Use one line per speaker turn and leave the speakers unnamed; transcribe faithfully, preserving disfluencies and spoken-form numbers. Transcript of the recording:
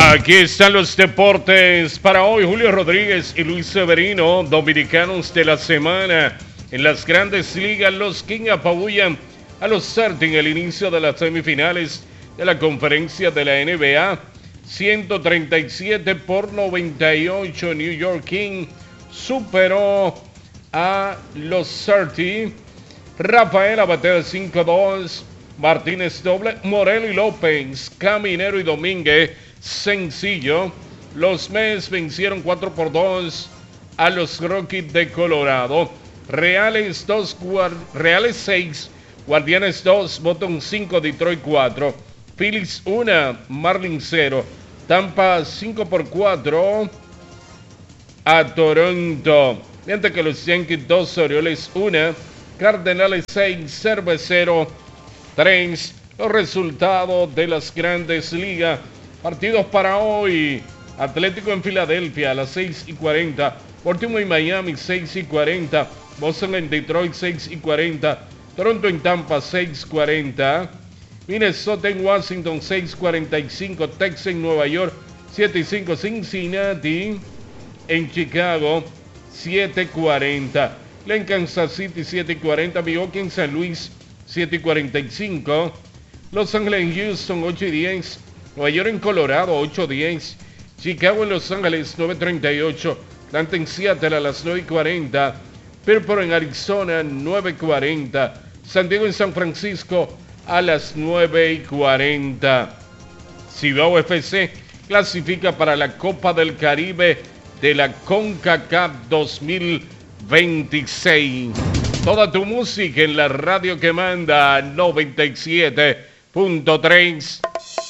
Aquí están los deportes para hoy. Julio Rodríguez y Luis Severino, dominicanos de la semana. En las grandes ligas, los Kings apabullan a los Celtics en el inicio de las semifinales de la conferencia de la N B A. ciento treinta y siete por noventa y ocho. New York Kings superó a los Celtics. Rafaela batea cinco dos. Martínez doble. Morel y López, Caminero y Domínguez sencillo. Los Mets vencieron cuatro por dos a los Rockies de Colorado. Reales dos, Reales seis, Guardianes dos, Boston cinco, Detroit cuatro. Phillies uno, Marlins cero. Tampa cinco por cuatro a Toronto. Mientras que los Yankees dos, Orioles uno, Cardenales seis, Cervecero tres. Los resultados de las grandes ligas. Partidos para hoy: Atlético en Filadelfia a las seis y cuarenta, Baltimore en Miami seis y cuarenta, Boston en Detroit seis y cuarenta, Toronto en Tampa seis y cuarenta, Minnesota en Washington seis y cuarenta y cinco, Texas en Nueva York siete y cinco, Cincinnati en Chicago siete y cuarenta, en Kansas City siete y cuarenta, Milwaukee en San Luis siete y cuarenta y cinco, Los Ángeles en Houston ocho y diez, Nueva York en Colorado ocho diez, Chicago en Los Ángeles nueve treinta y ocho, Atlanta en Seattle a las nueve y cuarenta, Pittsburgh en Arizona nueve y cuarenta, San Diego en San Francisco a las nueve y cuarenta. Cibao F C clasifica para la Copa del Caribe de la CONCACAF dos mil veintiséis. Toda tu música en la radio que manda noventa y siete punto tres.